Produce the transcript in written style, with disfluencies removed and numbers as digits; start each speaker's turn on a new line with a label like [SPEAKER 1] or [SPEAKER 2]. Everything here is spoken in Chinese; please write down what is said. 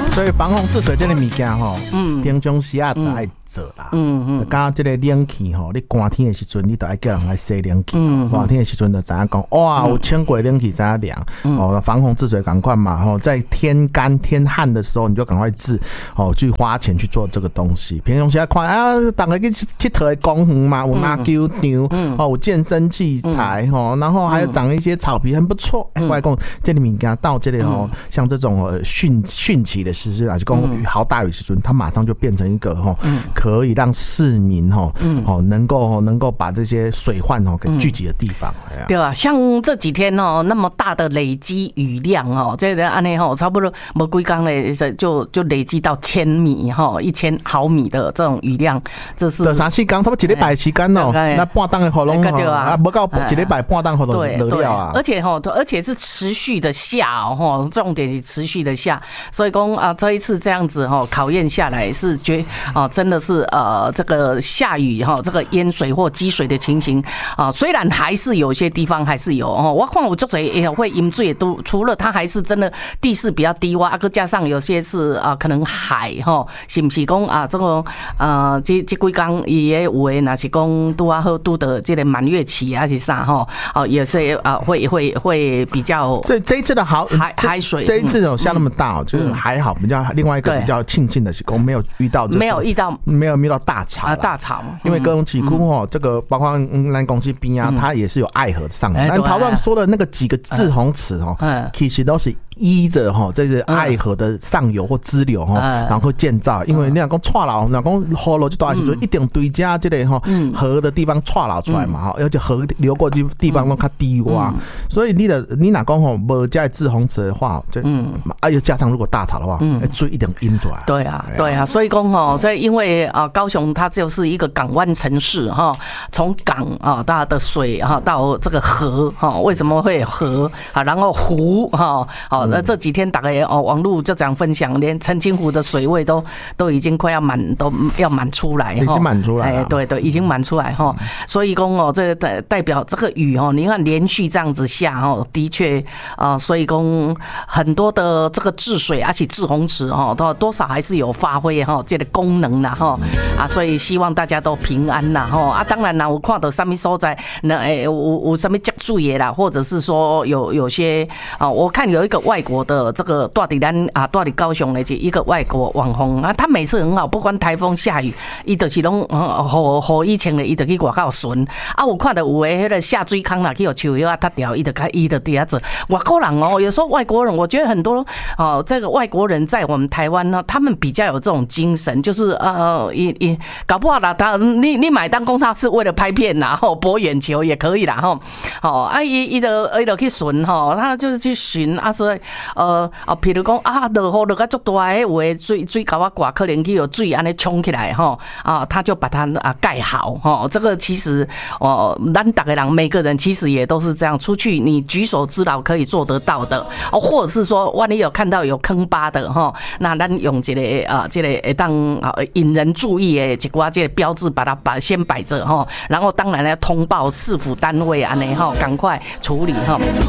[SPEAKER 1] 所以防洪治水这个物件吼，平常时啊都爱做啦。就刚这个冷气吼，你寒天的时阵，你都爱叫人来洗冷气。寒天的时阵就知影讲，哇，有千过冷气知影凉。哦，防洪治水赶快嘛，吼，在天干天旱的时候，你就赶快治，哦，去花钱去做这个东西。平常时看啊，大家去佚佗的公园嘛，有篮球场，哦，有健身器材，吼，然后还有长一些草皮，很不错。外公这里物件到这里吼，像这种汛期的时啊，就讲好大雨时阵，它马上就变成一个吼，可以让市民吼，能够把这些水患吼给聚集的地方。
[SPEAKER 2] 对啊，像这几天哦，那么大的累积雨量哦，这个安尼吼，差不多没几天嘞，就累积到1000米哈，1000毫米的这种雨量，这是
[SPEAKER 1] 3、4天，差不多1礼拜时间哦，那半当的雨龙啊，不到1礼拜半当雨龙落了啊，
[SPEAKER 2] 而且是持续的下哦，重点是持续的下，所以讲啊，这一次这样子哈，考验下来是真的是这个下雨哈，这个淹水或积水的情形啊，虽然还是有些地方还是有哦，我看有足侪也会淹水都，除了它还是真的地势比较低洼，再加上有些是可能海哈，是不是讲啊这个这几天伊也有的，那是讲拄啊好拄的这个满月期还是啥哈，有些会比较
[SPEAKER 1] 这一次的
[SPEAKER 2] 海水，
[SPEAKER 1] 这一次有下那么大，就是还好，比较另外一个比较庆幸的是，没有遇到大潮
[SPEAKER 2] 大潮，
[SPEAKER 1] 因为高雄市区哦，这个包括咱公司边啊，它也是有爱河上来，但陶乱说的那个几个滞洪池哦，其实都是依着哈这些爱河的上游或支流哈，然后建造，因为你讲岔流，你讲河流就大时阵一定对加这个哈河的地方岔流出来嘛哈，而且河流过去地方都较低洼，所以你若讲吼无这滞洪池的话，又加上如果大潮的话，水一定淹出来。
[SPEAKER 2] 对啊，所以讲吼，这因为高雄它就是一个港湾城市哈，从港到的水到这个河为什么会有河然后湖那这几天大概网络就这样分享，连澄清湖的水位都已经快要满出来，
[SPEAKER 1] 已经满出来了。
[SPEAKER 2] 对，已经满出来哈。所以讲这个代表这个雨你看连续这样子下的确所以讲很多的这个治水而且滞洪池多少还是有发挥这个功能啦所以希望大家都平安啦当然啦，我看到什么所在有什么积水的啦，或者是说有些我看有一个外国的这个住在高雄的一个外国网红他每次很好，不管台风下雨，伊就是拢雨衣穿的，伊就去外口巡我看到有的那个下水坑啦，去有树叶塌掉，伊就底下做。外国人有时候外国人，我觉得很多这个外国人在我们台湾呢，他们比较有这种精神，就是搞不好啦，你买单公他是为了拍片啦，博眼球也可以啦伊就去巡他就是去巡所以譬如讲落雨落个足大的，有的水高啊挂，可能去有水安尼冲起来他就把它盖好这个其实咱大家人每个人其实也都是这样，出去你举手之劳可以做得到的或者是说万一有看到有坑疤的那咱用这个这个当引人注意的一寡这个标志把它先摆着然后当然要通报市府单位安尼赶快处理